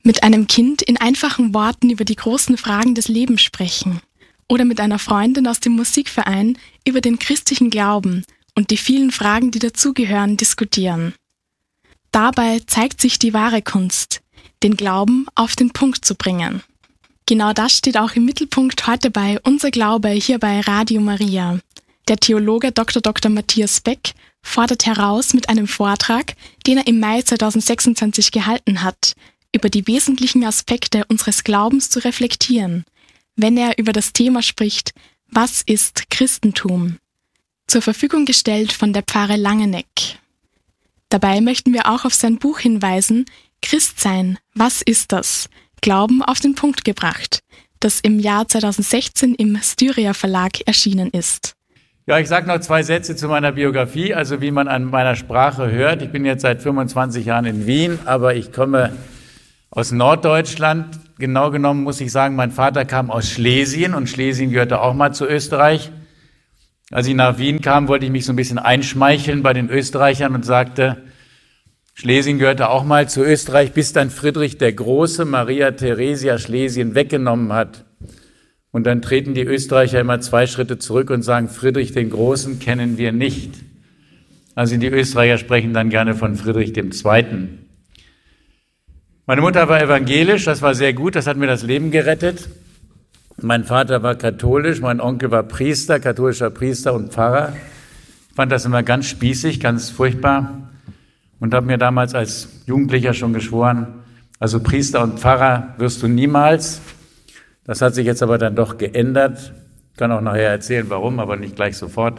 Mit einem Kind in einfachen Worten über die großen Fragen des Lebens sprechen oder mit einer Freundin aus dem Musikverein über den christlichen Glauben und die vielen Fragen, die dazugehören, diskutieren. Dabei zeigt sich die wahre Kunst, den Glauben auf den Punkt zu bringen. Genau das steht auch im Mittelpunkt heute bei Unser Glaube hier bei Radio Maria. Der Theologe Dr. Matthias Beck fordert heraus mit einem Vortrag, den er im Mai 2026 gehalten hat, über die wesentlichen Aspekte unseres Glaubens zu reflektieren, wenn er über das Thema spricht, was ist Christentum? Zur Verfügung gestellt von der Pfarre Langeneck. Dabei möchten wir auch auf sein Buch hinweisen, Christsein, was ist das? Glauben auf den Punkt gebracht, das im Jahr 2016 im Styria Verlag erschienen ist. Ja, ich sage noch 2 Sätze zu meiner Biografie, also wie man an meiner Sprache hört. Ich bin jetzt seit 25 Jahren in Wien, aber ich komme aus Norddeutschland. Genau genommen muss ich sagen, mein Vater kam aus Schlesien und Schlesien gehörte auch mal zu Österreich. Als ich nach Wien kam, wollte ich mich so ein bisschen einschmeicheln bei den Österreichern und sagte, Schlesien gehörte auch mal zu Österreich, bis dann Friedrich der Große Maria Theresia Schlesien weggenommen hat. Und dann treten die Österreicher immer 2 Schritte zurück und sagen, Friedrich den Großen kennen wir nicht. Also die Österreicher sprechen dann gerne von Friedrich II. Meine Mutter war evangelisch, das war sehr gut, das hat mir das Leben gerettet. Mein Vater war katholisch, mein Onkel war Priester, katholischer Priester und Pfarrer. Ich fand das immer ganz spießig, ganz furchtbar und habe mir damals als Jugendlicher schon geschworen, also Priester und Pfarrer wirst du niemals. Das hat sich jetzt aber dann doch geändert. Ich kann auch nachher erzählen, warum, aber nicht gleich sofort.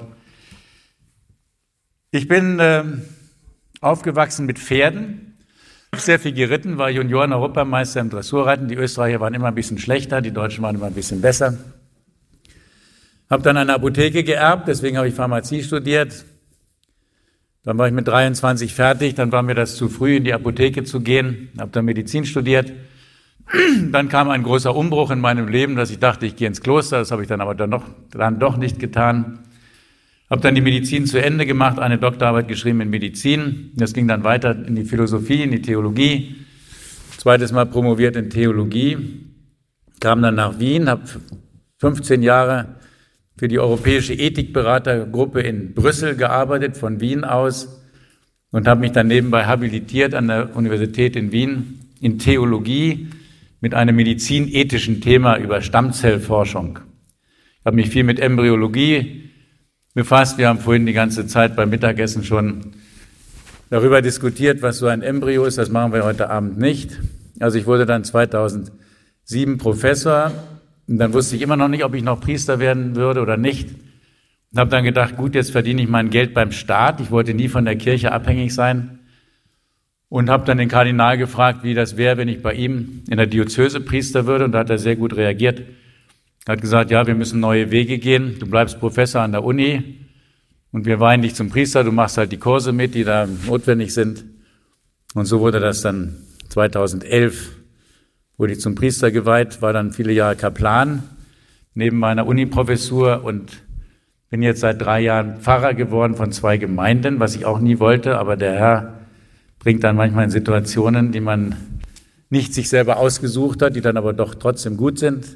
Ich bin aufgewachsen mit Pferden. Ich habe sehr viel geritten, war Junioren-Europameister im Dressurreiten. Die Österreicher waren immer ein bisschen schlechter, die Deutschen waren immer ein bisschen besser. Habe dann eine Apotheke geerbt, deswegen habe ich Pharmazie studiert. Dann war ich mit 23 fertig, dann war mir das zu früh, in die Apotheke zu gehen. Habe dann Medizin studiert. Dann kam ein großer Umbruch in meinem Leben, dass ich dachte, ich gehe ins Kloster. Das habe ich dann aber dann doch nicht getan. Habe dann die Medizin zu Ende gemacht, eine Doktorarbeit geschrieben in Medizin. Das ging dann weiter in die Philosophie, in die Theologie. 2. Mal promoviert in Theologie. Kam dann nach Wien, habe 15 Jahre für die Europäische Ethikberatergruppe in Brüssel gearbeitet, von Wien aus. Und habe mich dann nebenbei habilitiert an der Universität in Wien in Theologie mit einem medizinethischen Thema über Stammzellforschung. Ich habe mich viel mit Embryologie befasst. Wir haben vorhin die ganze Zeit beim Mittagessen schon darüber diskutiert, was so ein Embryo ist. Das machen wir heute Abend nicht. Also ich wurde dann 2007 Professor und dann wusste ich immer noch nicht, ob ich noch Priester werden würde oder nicht. Und habe dann gedacht, gut, jetzt verdiene ich mein Geld beim Staat. Ich wollte nie von der Kirche abhängig sein. Und habe dann den Kardinal gefragt, wie das wäre, wenn ich bei ihm in der Diözese Priester würde. Und da hat er sehr gut reagiert. Er hat gesagt, ja, wir müssen neue Wege gehen. Du bleibst Professor an der Uni und wir weihen dich zum Priester. Du machst halt die Kurse mit, die da notwendig sind. Und so wurde das dann 2011, wurde ich zum Priester geweiht, war dann viele Jahre Kaplan neben meiner Uniprofessur und bin jetzt seit 3 Jahren Pfarrer geworden von 2 Gemeinden, was ich auch nie wollte, aber der Herr bringt dann manchmal in Situationen, die man nicht sich selber ausgesucht hat, die dann aber doch trotzdem gut sind.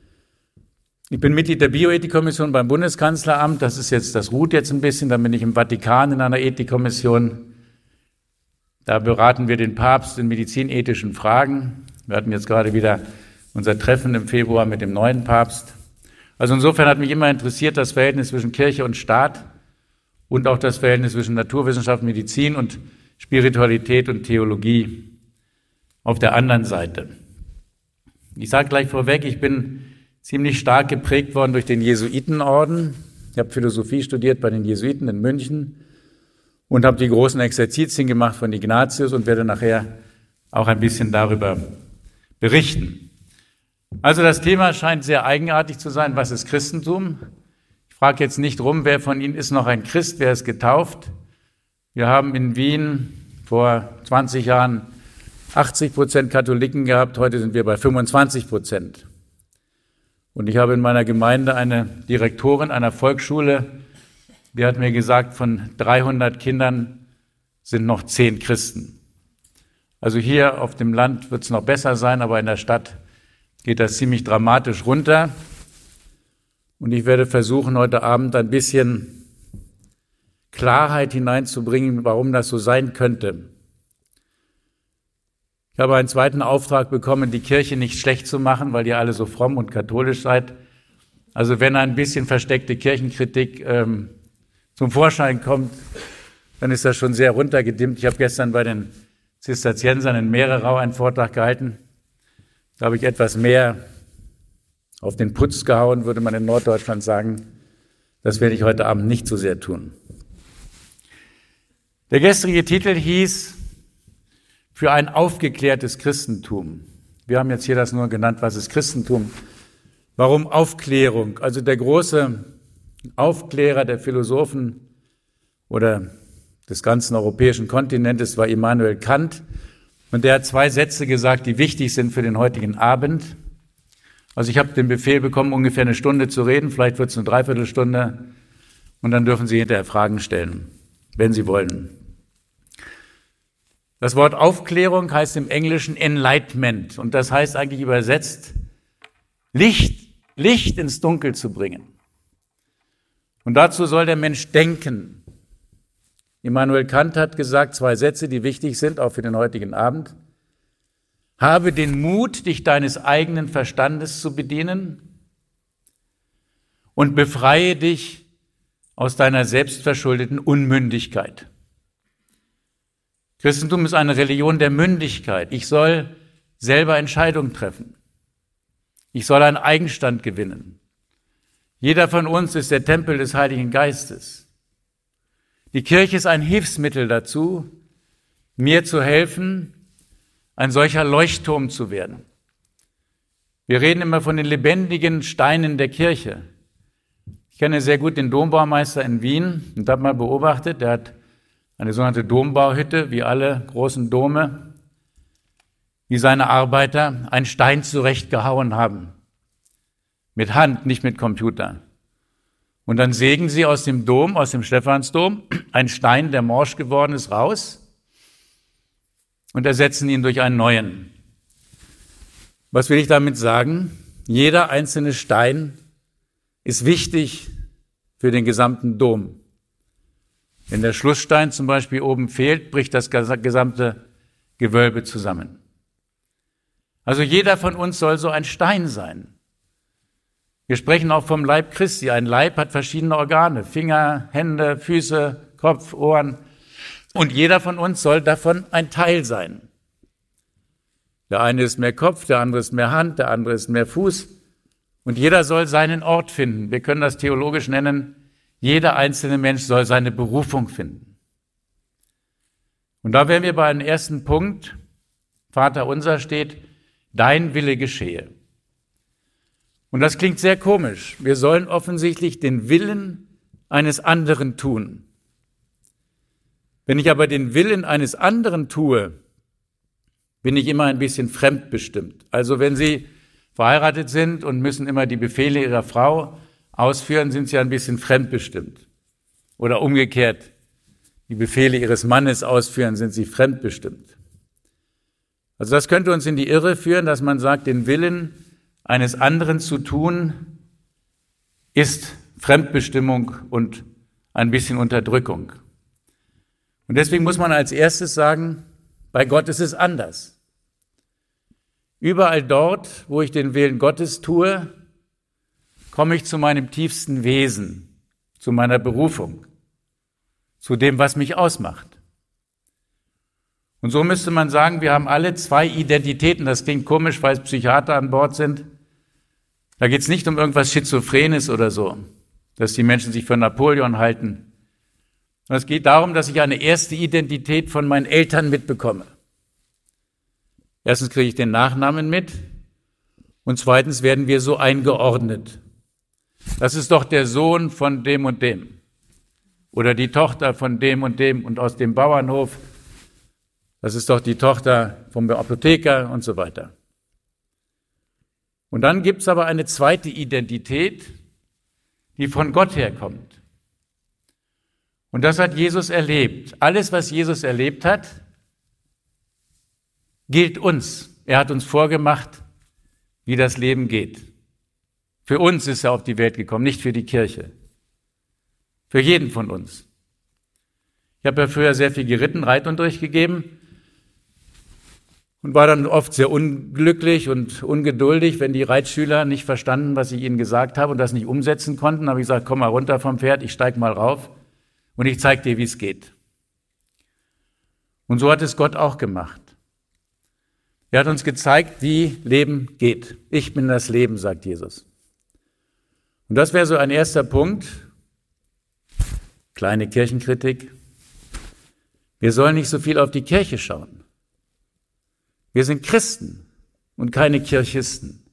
Ich bin Mitglied der Bioethikkommission beim Bundeskanzleramt. Das ruht jetzt ein bisschen. Dann bin ich im Vatikan in einer Ethikkommission. Da beraten wir den Papst in medizinethischen Fragen. Wir hatten jetzt gerade wieder unser Treffen im Februar mit dem neuen Papst. Also insofern hat mich immer interessiert das Verhältnis zwischen Kirche und Staat und auch das Verhältnis zwischen Naturwissenschaft, Medizin und Spiritualität und Theologie auf der anderen Seite. Ich sage gleich vorweg, ich bin ziemlich stark geprägt worden durch den Jesuitenorden. Ich habe Philosophie studiert bei den Jesuiten in München und habe die großen Exerzitien gemacht von Ignatius und werde nachher auch ein bisschen darüber berichten. Also das Thema scheint sehr eigenartig zu sein. Was ist Christentum? Ich frage jetzt nicht rum, wer von Ihnen ist noch ein Christ, wer ist getauft? Wir haben in Wien vor 20 Jahren 80% Katholiken gehabt, heute sind wir bei 25%. Und ich habe in meiner Gemeinde eine Direktorin einer Volksschule, die hat mir gesagt, von 300 Kindern sind noch 10 Christen. Also hier auf dem Land wird es noch besser sein, aber in der Stadt geht das ziemlich dramatisch runter. Und ich werde versuchen, heute Abend ein bisschen Klarheit hineinzubringen, warum das so sein könnte. Ich habe einen zweiten Auftrag bekommen, die Kirche nicht schlecht zu machen, weil ihr alle so fromm und katholisch seid. Also wenn ein bisschen versteckte Kirchenkritik zum Vorschein kommt, dann ist das schon sehr runtergedimmt. Ich habe gestern bei den Zisterziensern in Mehrerau einen Vortrag gehalten. Da habe ich etwas mehr auf den Putz gehauen, würde man in Norddeutschland sagen. Das werde ich heute Abend nicht so sehr tun. Der gestrige Titel hieß Für ein aufgeklärtes Christentum. Wir haben jetzt hier das nur genannt, was ist Christentum? Warum Aufklärung? Also der große Aufklärer der Philosophen oder des ganzen europäischen Kontinentes war Immanuel Kant. Und der hat 2 Sätze gesagt, die wichtig sind für den heutigen Abend. Also ich habe den Befehl bekommen, ungefähr eine Stunde zu reden, vielleicht wird es eine Dreiviertelstunde. Und dann dürfen Sie hinterher Fragen stellen, wenn Sie wollen. Das Wort Aufklärung heißt im Englischen Enlightenment. Und das heißt eigentlich übersetzt, Licht ins Dunkel zu bringen. Und dazu soll der Mensch denken. Immanuel Kant hat gesagt, 2 Sätze, die wichtig sind, auch für den heutigen Abend. Habe den Mut, dich deines eigenen Verstandes zu bedienen und befreie dich aus deiner selbstverschuldeten Unmündigkeit. Christentum ist eine Religion der Mündigkeit. Ich soll selber Entscheidungen treffen. Ich soll einen Eigenstand gewinnen. Jeder von uns ist der Tempel des Heiligen Geistes. Die Kirche ist ein Hilfsmittel dazu, mir zu helfen, ein solcher Leuchtturm zu werden. Wir reden immer von den lebendigen Steinen der Kirche. Ich kenne sehr gut den Dombaumeister in Wien und habe mal beobachtet, der hat eine sogenannte Dombauhütte, wie alle großen Dome, wie seine Arbeiter einen Stein zurechtgehauen haben. Mit Hand, nicht mit Computer. Und dann sägen sie aus dem Dom, aus dem Stephansdom, einen Stein, der morsch geworden ist, raus und ersetzen ihn durch einen neuen. Was will ich damit sagen? Jeder einzelne Stein ist wichtig für den gesamten Dom. Wenn der Schlussstein zum Beispiel oben fehlt, bricht das gesamte Gewölbe zusammen. Also jeder von uns soll so ein Stein sein. Wir sprechen auch vom Leib Christi. Ein Leib hat verschiedene Organe, Finger, Hände, Füße, Kopf, Ohren. Und jeder von uns soll davon ein Teil sein. Der eine ist mehr Kopf, der andere ist mehr Hand, der andere ist mehr Fuß. Und jeder soll seinen Ort finden. Wir können das theologisch nennen, jeder einzelne Mensch soll seine Berufung finden. Und da wären wir bei einem ersten Punkt. Vater unser steht, dein Wille geschehe. Und das klingt sehr komisch. Wir sollen offensichtlich den Willen eines anderen tun. Wenn ich aber den Willen eines anderen tue, bin ich immer ein bisschen fremdbestimmt. Also wenn Sie verheiratet sind und müssen immer die Befehle Ihrer Frau ausführen, sind Sie ein bisschen fremdbestimmt. Oder umgekehrt, die Befehle Ihres Mannes ausführen, sind Sie fremdbestimmt. Also das könnte uns in die Irre führen, dass man sagt, den Willen eines anderen zu tun, ist Fremdbestimmung und ein bisschen Unterdrückung. Und deswegen muss man als erstes sagen, bei Gott ist es anders. Überall dort, wo ich den Willen Gottes tue, komme ich zu meinem tiefsten Wesen, zu meiner Berufung, zu dem, was mich ausmacht. Und so müsste man sagen, wir haben alle 2 Identitäten. Das klingt komisch, weil es Psychiater an Bord sind. Da geht es nicht um irgendwas Schizophrenes oder so, dass die Menschen sich für Napoleon halten. Es geht darum, dass ich eine erste Identität von meinen Eltern mitbekomme. Erstens kriege ich den Nachnamen mit und zweitens werden wir so eingeordnet. Das ist doch der Sohn von dem und dem oder die Tochter von dem und aus dem Bauernhof. Das ist doch die Tochter vom Apotheker und so weiter. Und dann gibt es aber eine zweite Identität, die von Gott herkommt. Und das hat Jesus erlebt. Alles, was Jesus erlebt hat, gilt uns. Er hat uns vorgemacht, wie das Leben geht. Für uns ist er auf die Welt gekommen, nicht für die Kirche. Für jeden von uns. Ich habe ja früher sehr viel geritten, Reitunterricht gegeben und war dann oft sehr unglücklich und ungeduldig, wenn die Reitschüler nicht verstanden, was ich ihnen gesagt habe und das nicht umsetzen konnten. Da habe ich gesagt, komm mal runter vom Pferd, ich steig mal rauf und ich zeige dir, wie es geht. Und so hat es Gott auch gemacht. Er hat uns gezeigt, wie Leben geht. Ich bin das Leben, sagt Jesus. Und das wäre so ein erster Punkt. Kleine Kirchenkritik. Wir sollen nicht so viel auf die Kirche schauen. Wir sind Christen und keine Kirchisten.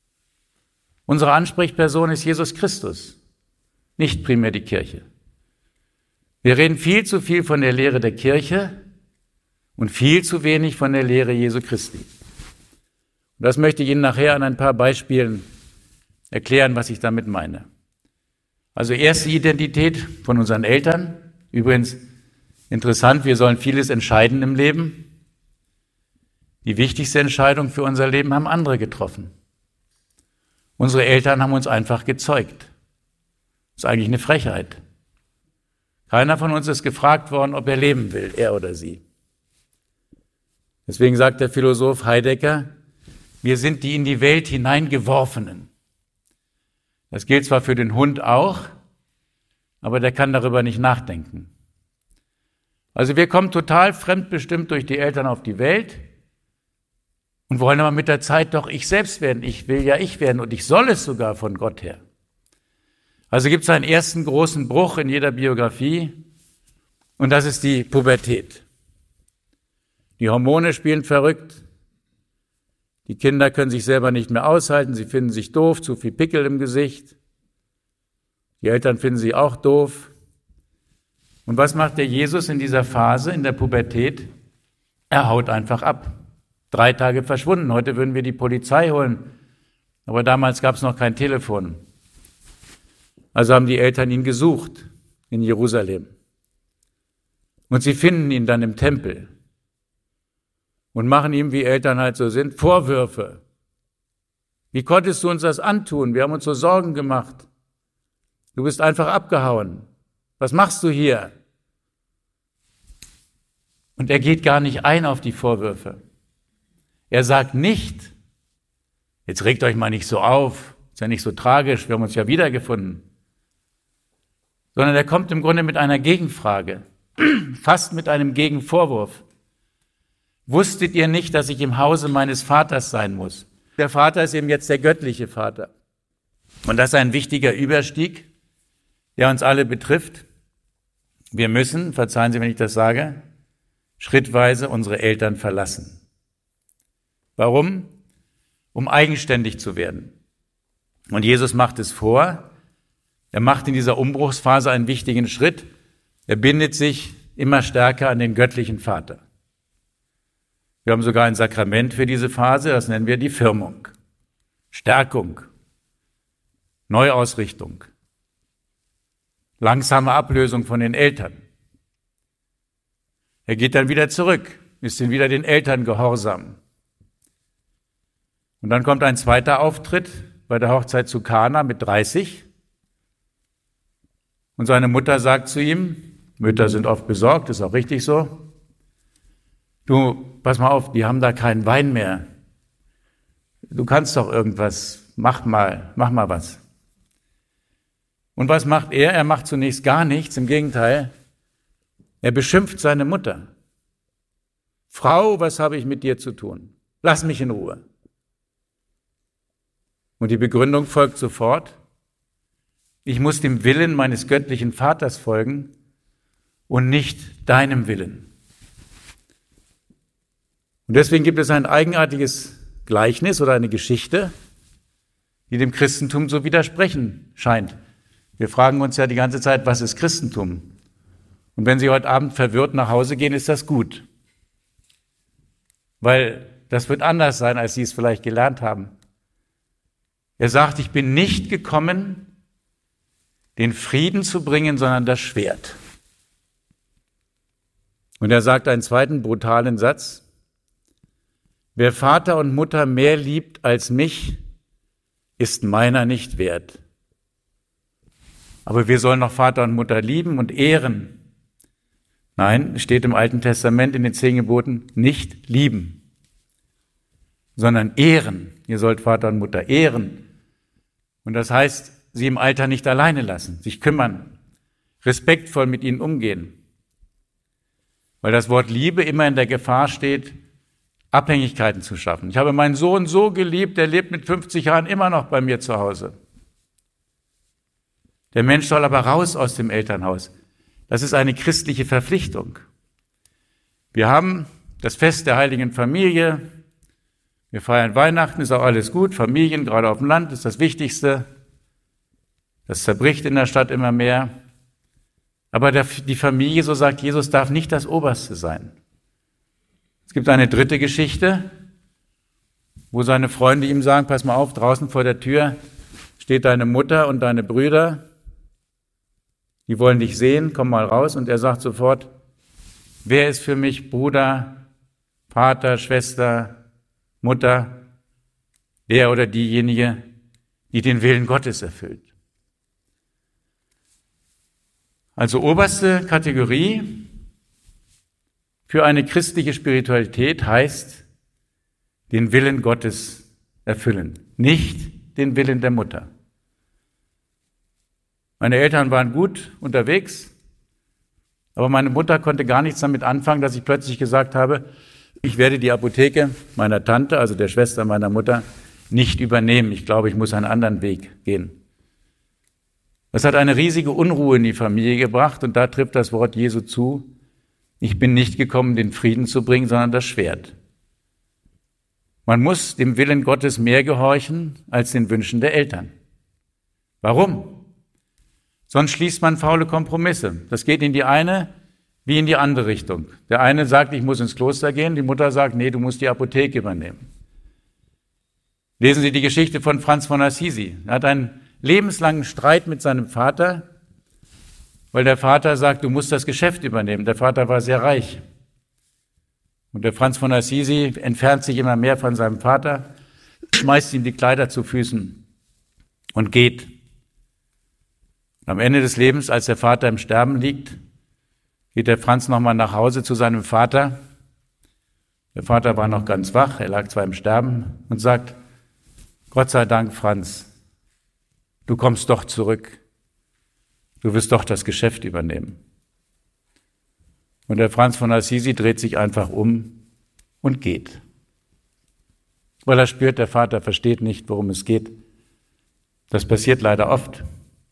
Unsere Ansprechperson ist Jesus Christus, nicht primär die Kirche. Wir reden viel zu viel von der Lehre der Kirche und viel zu wenig von der Lehre Jesu Christi. Und das möchte ich Ihnen nachher an ein paar Beispielen erklären, was ich damit meine. Also erste Identität von unseren Eltern. Übrigens interessant, wir sollen vieles entscheiden im Leben. Die wichtigste Entscheidung für unser Leben haben andere getroffen. Unsere Eltern haben uns einfach gezeugt. Das ist eigentlich eine Frechheit. Keiner von uns ist gefragt worden, ob er leben will, er oder sie. Deswegen sagt der Philosoph Heidegger, wir sind die in die Welt hineingeworfenen. Das gilt zwar für den Hund auch, aber der kann darüber nicht nachdenken. Also wir kommen total fremdbestimmt durch die Eltern auf die Welt und wollen aber mit der Zeit doch ich selbst werden. Ich will ja ich werden und ich soll es sogar von Gott her. Also gibt es einen ersten großen Bruch in jeder Biografie und das ist die Pubertät. Die Hormone spielen verrückt. Die Kinder können sich selber nicht mehr aushalten, sie finden sich doof, zu viel Pickel im Gesicht. Die Eltern finden sie auch doof. Und was macht der Jesus in dieser Phase, in der Pubertät? Er haut einfach ab. 3 Tage verschwunden. Heute würden wir die Polizei holen, aber damals gab es noch kein Telefon. Also haben die Eltern ihn gesucht in Jerusalem. Und sie finden ihn dann im Tempel. Und machen ihm, wie Eltern halt so sind, Vorwürfe. Wie konntest du uns das antun? Wir haben uns so Sorgen gemacht. Du bist einfach abgehauen. Was machst du hier? Und er geht gar nicht ein auf die Vorwürfe. Er sagt nicht, jetzt regt euch mal nicht so auf, ist ja nicht so tragisch, wir haben uns ja wiedergefunden. Sondern er kommt im Grunde mit einer Gegenfrage, fast mit einem Gegenvorwurf. Wusstet ihr nicht, dass ich im Hause meines Vaters sein muss? Der Vater ist eben jetzt der göttliche Vater. Und das ist ein wichtiger Überstieg, der uns alle betrifft. Wir müssen, verzeihen Sie, wenn ich das sage, schrittweise unsere Eltern verlassen. Warum? Um eigenständig zu werden. Und Jesus macht es vor. Er macht in dieser Umbruchsphase einen wichtigen Schritt. Er bindet sich immer stärker an den göttlichen Vater. Wir haben sogar ein Sakrament für diese Phase, das nennen wir die Firmung. Stärkung, Neuausrichtung, langsame Ablösung von den Eltern. Er geht dann wieder zurück, ist dann wieder den Eltern gehorsam. Und dann kommt ein zweiter Auftritt bei der Hochzeit zu Kana mit 30. Und seine Mutter sagt zu ihm, Mütter sind oft besorgt, ist auch richtig so, du, pass mal auf, die haben da keinen Wein mehr. Du kannst doch irgendwas, mach mal was. Und was macht er? Er macht zunächst gar nichts, im Gegenteil. Er beschimpft seine Mutter. Frau, was habe ich mit dir zu tun? Lass mich in Ruhe. Und die Begründung folgt sofort. Ich muss dem Willen meines göttlichen Vaters folgen und nicht deinem Willen. Und deswegen gibt es ein eigenartiges Gleichnis oder eine Geschichte, die dem Christentum so widersprechen scheint. Wir fragen uns ja die ganze Zeit, was ist Christentum? Und wenn Sie heute Abend verwirrt nach Hause gehen, ist das gut. Weil das wird anders sein, als Sie es vielleicht gelernt haben. Er sagt, ich bin nicht gekommen, den Frieden zu bringen, sondern das Schwert. Und er sagt einen zweiten brutalen Satz. wer Vater und Mutter mehr liebt als mich, ist meiner nicht wert. Aber wir sollen noch Vater und Mutter lieben und ehren. Nein, steht im Alten Testament in den 10 Geboten, nicht lieben, sondern ehren. Ihr sollt Vater und Mutter ehren. Und das heißt, sie im Alter nicht alleine lassen, sich kümmern, respektvoll mit ihnen umgehen. Weil das Wort Liebe immer in der Gefahr steht, Abhängigkeiten zu schaffen. Ich habe meinen Sohn so geliebt, der lebt mit 50 Jahren immer noch bei mir zu Hause. Der Mensch soll aber raus aus dem Elternhaus. Das ist eine christliche Verpflichtung. Wir haben das Fest der heiligen Familie. Wir feiern Weihnachten, ist auch alles gut. Familien, gerade auf dem Land, ist das Wichtigste. Das zerbricht in der Stadt immer mehr. Aber die Familie, so sagt Jesus, darf nicht das Oberste sein. Es gibt eine dritte Geschichte, wo seine Freunde ihm sagen, pass mal auf, draußen vor der Tür steht deine Mutter und deine Brüder. Die wollen dich sehen, komm mal raus. Und er sagt sofort, wer ist für mich Bruder, Vater, Schwester, Mutter? Der oder diejenige, die den Willen Gottes erfüllt. Also oberste Kategorie für eine christliche Spiritualität heißt, den Willen Gottes erfüllen, nicht den Willen der Mutter. Meine Eltern waren gut unterwegs, aber meine Mutter konnte gar nichts damit anfangen, dass ich plötzlich gesagt habe, ich werde die Apotheke meiner Tante, also der Schwester meiner Mutter, nicht übernehmen. Ich glaube, ich muss einen anderen Weg gehen. Das hat eine riesige Unruhe in die Familie gebracht und da trifft das Wort Jesu zu. Ich bin nicht gekommen, den Frieden zu bringen, sondern das Schwert. Man muss dem Willen Gottes mehr gehorchen als den Wünschen der Eltern. Warum? Sonst schließt man faule Kompromisse. Das geht in die eine wie in die andere Richtung. Der eine sagt, ich muss ins Kloster gehen, die Mutter sagt, nee, du musst die Apotheke übernehmen. Lesen Sie die Geschichte von Franz von Assisi. Er hat einen lebenslangen Streit mit seinem Vater, weil der Vater sagt, du musst das Geschäft übernehmen. Der Vater war sehr reich. Und der Franz von Assisi entfernt sich immer mehr von seinem Vater, schmeißt ihm die Kleider zu Füßen und geht. Am Ende des Lebens, als der Vater im Sterben liegt, geht der Franz nochmal nach Hause zu seinem Vater. Der Vater war noch ganz wach, er lag zwar im Sterben und sagt, Gott sei Dank, Franz, du kommst doch zurück. Du wirst doch das Geschäft übernehmen. Und der Franz von Assisi dreht sich einfach um und geht. Weil er spürt, der Vater versteht nicht, worum es geht. Das passiert leider oft.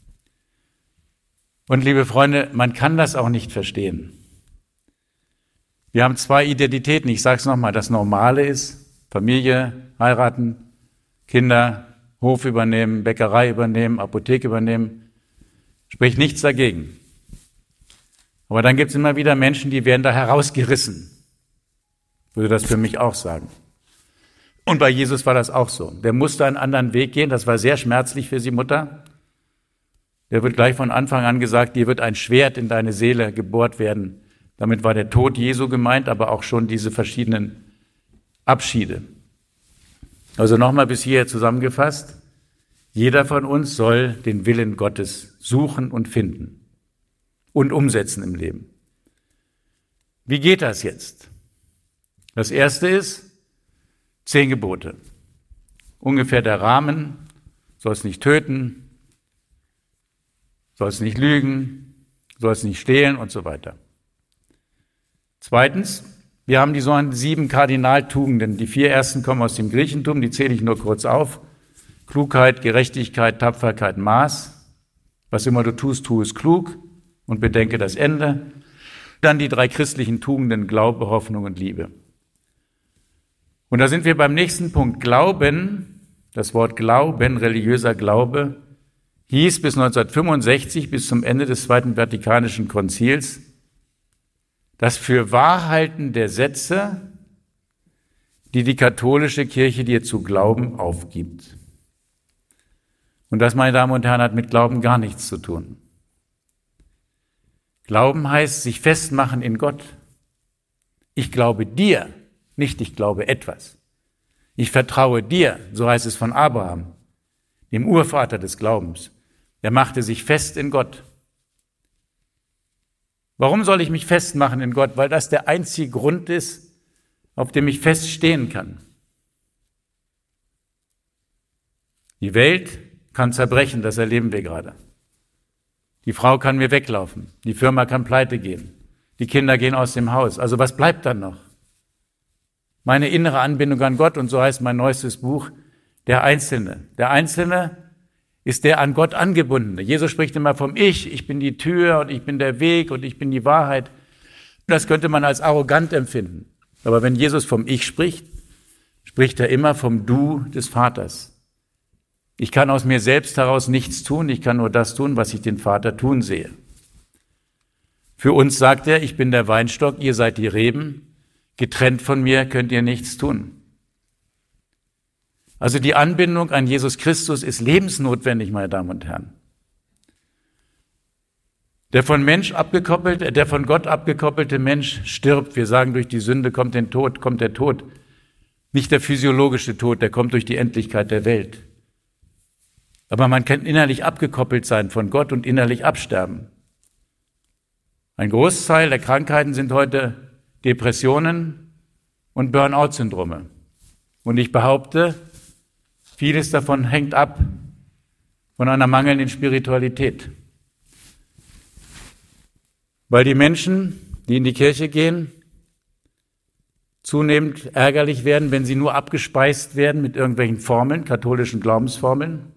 Und liebe Freunde, man kann das auch nicht verstehen. Wir haben 2 Identitäten. Ich sage es nochmal, das Normale ist Familie, heiraten, Kinder, Hof übernehmen, Bäckerei übernehmen, Apotheke übernehmen. Spricht nichts dagegen. Aber dann gibt es immer wieder Menschen, die werden da herausgerissen. Würde das für mich auch sagen. Und bei Jesus war das auch so. Der musste einen anderen Weg gehen. Das war sehr schmerzlich für die Mutter. Der wird gleich von Anfang an gesagt, dir wird ein Schwert in deine Seele gebohrt werden. Damit war der Tod Jesu gemeint, aber auch schon diese verschiedenen Abschiede. Also nochmal bis hierher zusammengefasst. Jeder von uns soll den Willen Gottes suchen und finden und umsetzen im Leben. Wie geht das jetzt? Das erste ist 10 Gebote. Ungefähr der Rahmen, sollst nicht töten, sollst nicht lügen, sollst nicht stehlen und so weiter. Zweitens, wir haben die sogenannten 7 Kardinaltugenden. Die 4 ersten kommen aus dem Griechentum, die zähle ich nur kurz auf. Klugheit, Gerechtigkeit, Tapferkeit, Maß. Was immer du tust, tu es klug und bedenke das Ende. Dann die 3 christlichen Tugenden, Glaube, Hoffnung und Liebe. Und da sind wir beim nächsten Punkt. Glauben, das Wort Glauben, religiöser Glaube, hieß bis 1965, bis zum Ende des Zweiten Vatikanischen Konzils, das Fürwahrhalten der Sätze, die die katholische Kirche dir zu glauben aufgibt. Und das, meine Damen und Herren, hat mit Glauben gar nichts zu tun. Glauben heißt sich festmachen in Gott. Ich glaube dir, nicht ich glaube etwas. Ich vertraue dir, so heißt es von Abraham, dem Urvater des Glaubens. Er machte sich fest in Gott. Warum soll ich mich festmachen in Gott? Weil das der einzige Grund ist, auf dem ich feststehen kann. Die Welt kann zerbrechen, das erleben wir gerade. Die Frau kann mir weglaufen, die Firma kann pleite gehen, die Kinder gehen aus dem Haus. Also was bleibt dann noch? Meine innere Anbindung an Gott, und so heißt mein neuestes Buch, der Einzelne. Der Einzelne ist der an Gott angebundene. Jesus spricht immer vom Ich bin die Tür und ich bin der Weg und ich bin die Wahrheit. Das könnte man als arrogant empfinden. Aber wenn Jesus vom Ich spricht, spricht er immer vom Du des Vaters. Ich kann aus mir selbst heraus nichts tun, ich kann nur das tun, was ich den Vater tun sehe. Für uns sagt er, ich bin der Weinstock, ihr seid die Reben, getrennt von mir könnt ihr nichts tun. Also die Anbindung an Jesus Christus ist lebensnotwendig, meine Damen und Herren. Der von Gott abgekoppelte Mensch stirbt. Wir sagen, durch die Sünde kommt der Tod. Nicht der physiologische Tod, der kommt durch die Endlichkeit der Welt. Aber man kann innerlich abgekoppelt sein von Gott und innerlich absterben. Ein Großteil der Krankheiten sind heute Depressionen und Burnout-Syndrome. Und ich behaupte, vieles davon hängt ab von einer mangelnden Spiritualität. Weil die Menschen, die in die Kirche gehen, zunehmend ärgerlich werden, wenn sie nur abgespeist werden mit irgendwelchen Formeln, katholischen Glaubensformeln,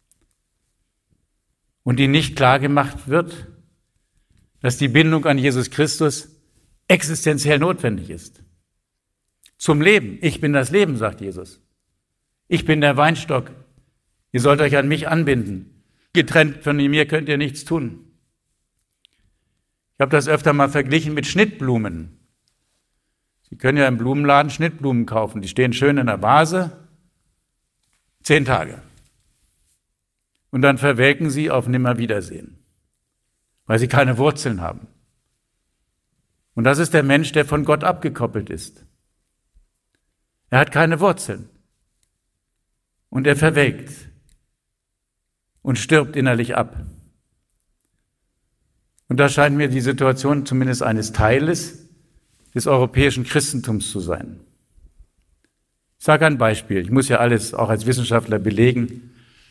und ihnen nicht klar gemacht wird, dass die Bindung an Jesus Christus existenziell notwendig ist. Zum Leben. Ich bin das Leben, sagt Jesus. Ich bin der Weinstock. Ihr sollt euch an mich anbinden. Getrennt von mir könnt ihr nichts tun. Ich habe das öfter mal verglichen mit Schnittblumen. Sie können ja im Blumenladen Schnittblumen kaufen. Die stehen schön in der Vase. 10 Tage. Und dann verwelken sie auf Nimmerwiedersehen, weil sie keine Wurzeln haben. Und das ist der Mensch, der von Gott abgekoppelt ist. Er hat keine Wurzeln. Und er verwelkt und stirbt innerlich ab. Und da scheint mir die Situation zumindest eines Teiles des europäischen Christentums zu sein. Ich sage ein Beispiel. Ich muss ja alles auch als Wissenschaftler belegen.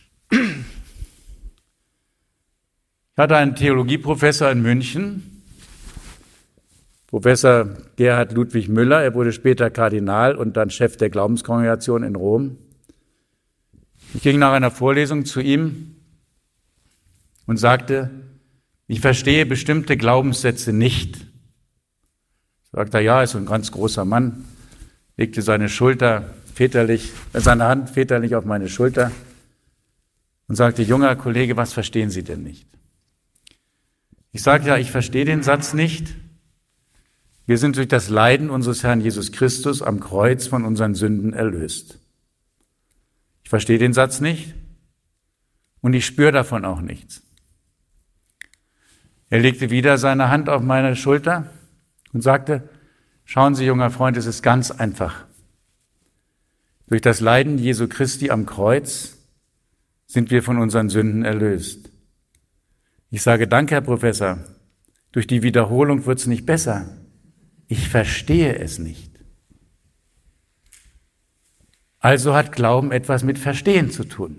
Ich hatte einen Theologieprofessor in München, Professor Gerhard Ludwig Müller. Er wurde später Kardinal und dann Chef der Glaubenskongregation in Rom. Ich ging nach einer Vorlesung zu ihm und sagte, ich verstehe bestimmte Glaubenssätze nicht. Sagte er, ja, ist so ein ganz großer Mann, legte seine Hand väterlich auf meine Schulter und sagte, junger Kollege, was verstehen Sie denn nicht? Ich sagte, ja, ich verstehe den Satz nicht. Wir sind durch das Leiden unseres Herrn Jesus Christus am Kreuz von unseren Sünden erlöst. Ich verstehe den Satz nicht und ich spüre davon auch nichts. Er legte wieder seine Hand auf meine Schulter und sagte, schauen Sie, junger Freund, es ist ganz einfach. Durch das Leiden Jesu Christi am Kreuz sind wir von unseren Sünden erlöst. Ich sage, danke, Herr Professor, durch die Wiederholung wird es nicht besser. Ich verstehe es nicht. Also hat Glauben etwas mit Verstehen zu tun.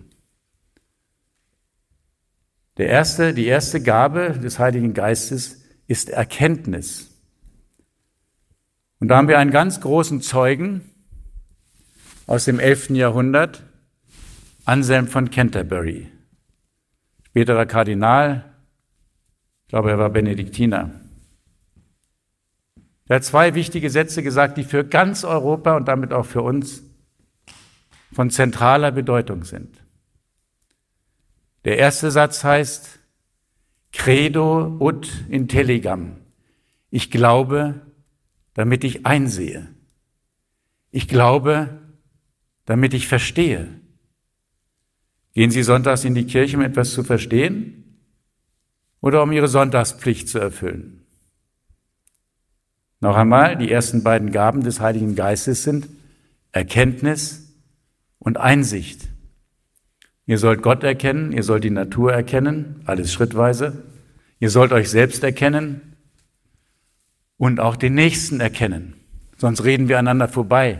Die erste Gabe des Heiligen Geistes ist Erkenntnis. Und da haben wir einen ganz großen Zeugen aus dem 11. Jahrhundert, Anselm von Canterbury, späterer Kardinal, ich glaube, er war Benediktiner. Er hat 2 wichtige Sätze gesagt, die für ganz Europa und damit auch für uns von zentraler Bedeutung sind. Der erste Satz heißt, Credo ut intelligam. Ich glaube, damit ich einsehe. Ich glaube, damit ich verstehe. Gehen Sie sonntags in die Kirche, um etwas zu verstehen oder um Ihre Sonntagspflicht zu erfüllen? Noch einmal, die ersten beiden Gaben des Heiligen Geistes sind Erkenntnis und Einsicht. Ihr sollt Gott erkennen, ihr sollt die Natur erkennen, alles schrittweise. Ihr sollt euch selbst erkennen und auch den Nächsten erkennen. Sonst reden wir aneinander vorbei.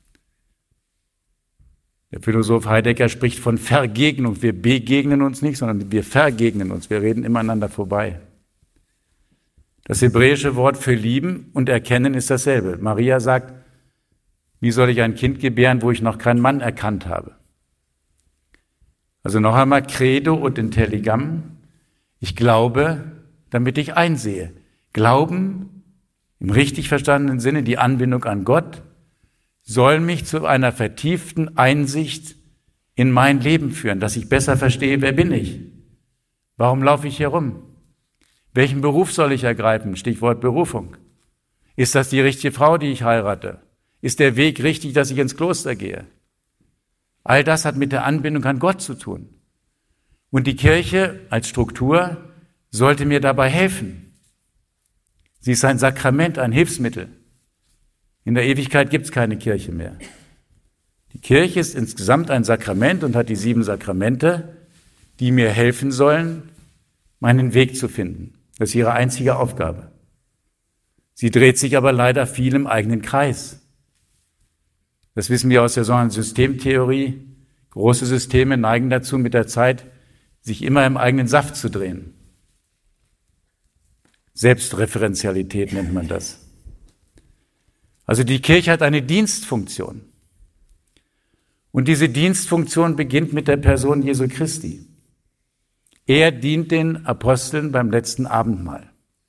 Der Philosoph Heidegger spricht von Vergegnung. Wir begegnen uns nicht, sondern wir vergegnen uns. Wir reden immer aneinander vorbei. Das hebräische Wort für lieben und erkennen ist dasselbe. Maria sagt, wie soll ich ein Kind gebären, wo ich noch keinen Mann erkannt habe? Also noch einmal, Credo und Intelligam. Ich glaube, damit ich einsehe. Glauben, im richtig verstandenen Sinne, die Anbindung an Gott, soll mich zu einer vertieften Einsicht in mein Leben führen, dass ich besser verstehe, wer bin ich? Warum laufe ich hier rum? Welchen Beruf soll ich ergreifen? Stichwort Berufung. Ist das die richtige Frau, die ich heirate? Ist der Weg richtig, dass ich ins Kloster gehe? All das hat mit der Anbindung an Gott zu tun. Und die Kirche als Struktur sollte mir dabei helfen. Sie ist ein Sakrament, ein Hilfsmittel. In der Ewigkeit gibt es keine Kirche mehr. Die Kirche ist insgesamt ein Sakrament und hat die 7 Sakramente, die mir helfen sollen, meinen Weg zu finden. Das ist ihre einzige Aufgabe. Sie dreht sich aber leider viel im eigenen Kreis. Das wissen wir aus der sogenannten Systemtheorie. Große Systeme neigen dazu, mit der Zeit sich immer im eigenen Saft zu drehen. Selbstreferenzialität nennt man das. Also die Kirche hat eine Dienstfunktion. Und diese Dienstfunktion beginnt mit der Person Jesu Christi. Er dient den Aposteln beim letzten Abendmahl.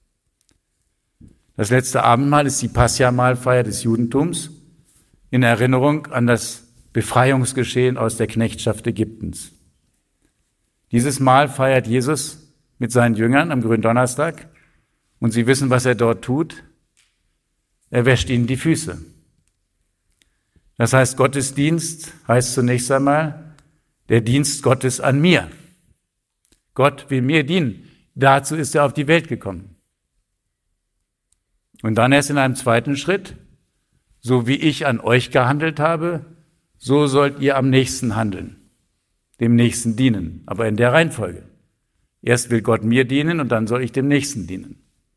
Das letzte Abendmahl ist die Pascha-Mahlfeier des Judentums in Erinnerung an das Befreiungsgeschehen aus der Knechtschaft Ägyptens. Dieses Mahl feiert Jesus mit seinen Jüngern am Gründonnerstag und sie wissen, was er dort tut. Er wäscht ihnen die Füße. Das heißt, Gottesdienst heißt zunächst einmal der Dienst Gottes an mir. Gott will mir dienen. Dazu ist er auf die Welt gekommen. Und dann erst in einem zweiten Schritt, so wie ich an euch gehandelt habe, so sollt ihr am Nächsten handeln, dem Nächsten dienen, aber in der Reihenfolge. Erst will Gott mir dienen und dann soll ich dem Nächsten dienen.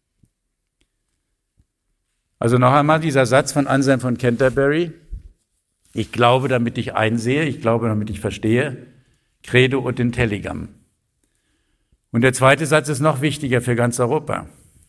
Also noch einmal dieser Satz von Anselm von Canterbury. Ich glaube, damit ich einsehe, ich glaube, damit ich verstehe. Credo und Intelligam. Und der zweite Satz ist noch wichtiger für ganz Europa.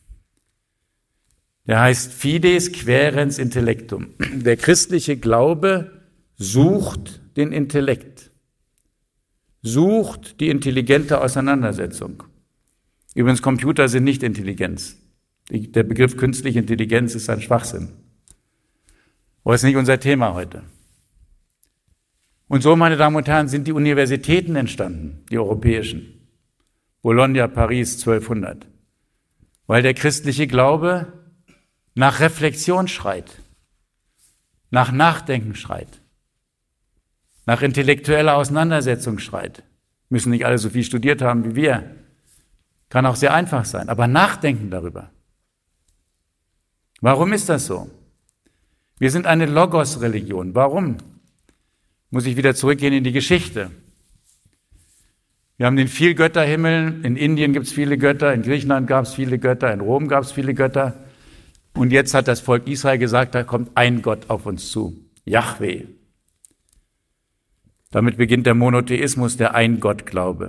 Der heißt Fides quaerens intellectum. Der christliche Glaube sucht den Intellekt, sucht die intelligente Auseinandersetzung. Übrigens, Computer sind nicht Intelligenz. Der Begriff künstliche Intelligenz ist ein Schwachsinn. Aber ist nicht unser Thema heute. Und so, meine Damen und Herren, sind die Universitäten entstanden, die europäischen. Bologna, Paris, 1200. Weil der christliche Glaube nach Reflexion schreit, nach Nachdenken schreit, nach intellektueller Auseinandersetzung schreit. Müssen nicht alle so viel studiert haben wie wir. Kann auch sehr einfach sein, aber nachdenken darüber. Warum ist das so? Wir sind eine Logos-Religion. Warum? Muss ich wieder zurückgehen in die Geschichte. Wir haben den Vielgötterhimmel. In Indien gibt es viele Götter, in Griechenland gab es viele Götter, in Rom gab es viele Götter. Und jetzt hat das Volk Israel gesagt, da kommt ein Gott auf uns zu, Jahwe. Damit beginnt der Monotheismus, der Ein-Gott-Glaube.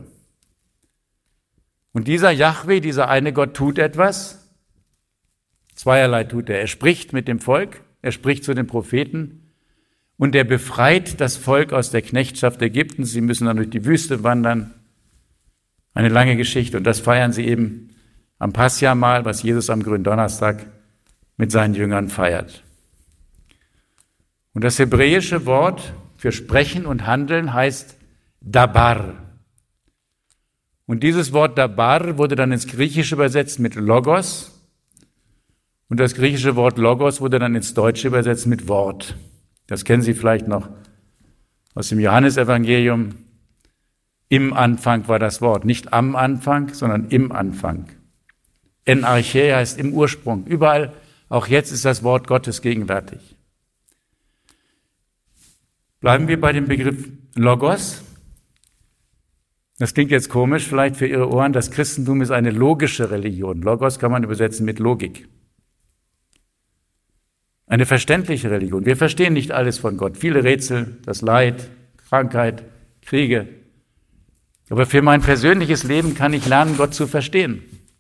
Und dieser Jahwe, dieser eine Gott tut etwas. Zweierlei tut er. Er spricht mit dem Volk, er spricht zu den Propheten und er befreit das Volk aus der Knechtschaft Ägyptens. Sie müssen dann durch die Wüste wandern. Eine lange Geschichte. Und das feiern sie eben am Pascha-Mahl, was Jesus am Gründonnerstag mit seinen Jüngern feiert. Und das hebräische Wort für Sprechen und Handeln heißt Dabar. Und dieses Wort Dabar wurde dann ins Griechische übersetzt mit Logos. Und das griechische Wort Logos wurde dann ins Deutsche übersetzt mit Wort. Das kennen Sie vielleicht noch aus dem Johannesevangelium. Im Anfang war das Wort. Nicht am Anfang, sondern im Anfang. En Arche heißt im Ursprung. Überall, auch jetzt ist das Wort Gottes gegenwärtig. Bleiben wir bei dem Begriff Logos. Das klingt jetzt komisch, vielleicht für Ihre Ohren. Das Christentum ist eine logische Religion. Logos kann man übersetzen mit Logik. Eine verständliche Religion. Wir verstehen nicht alles von Gott. Viele Rätsel, das Leid, Krankheit, Kriege. Aber für mein persönliches Leben kann ich lernen, Gott zu verstehen.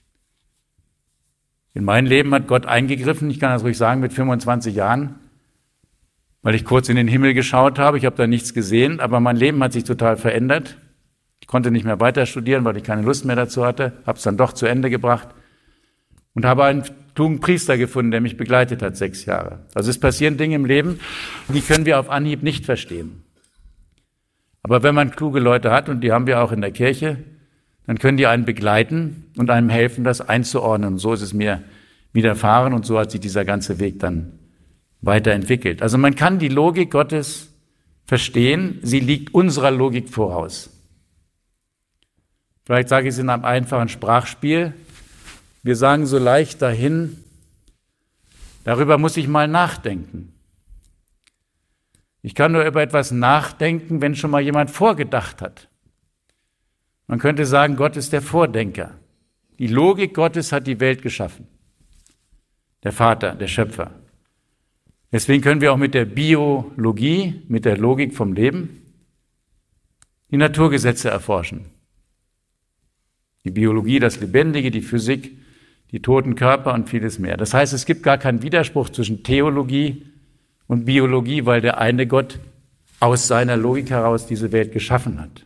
In mein Leben hat Gott eingegriffen, ich kann das ruhig sagen, mit 25 Jahren, weil ich kurz in den Himmel geschaut habe. Ich habe da nichts gesehen, aber mein Leben hat sich total verändert. Ich konnte nicht mehr weiter studieren, weil ich keine Lust mehr dazu hatte, habe es dann doch zu Ende gebracht und habe einen klugen Priester gefunden, der mich begleitet hat 6 Jahre. Also es passieren Dinge im Leben, die können wir auf Anhieb nicht verstehen. Aber wenn man kluge Leute hat, und die haben wir auch in der Kirche, dann können die einen begleiten und einem helfen, das einzuordnen. Und so ist es mir widerfahren und so hat sich dieser ganze Weg dann weiterentwickelt. Also man kann die Logik Gottes verstehen, sie liegt unserer Logik voraus. Vielleicht sage ich es in einem einfachen Sprachspiel. Wir sagen so leicht dahin, darüber muss ich mal nachdenken. Ich kann nur über etwas nachdenken, wenn schon mal jemand vorgedacht hat. Man könnte sagen, Gott ist der Vordenker. Die Logik Gottes hat die Welt geschaffen. Der Vater, der Schöpfer. Deswegen können wir auch mit der Biologie, mit der Logik vom Leben, die Naturgesetze erforschen. Die Biologie, das Lebendige, die Physik, die toten Körper und vieles mehr. Das heißt, es gibt gar keinen Widerspruch zwischen Theologie und Biologie, weil der eine Gott aus seiner Logik heraus diese Welt geschaffen hat.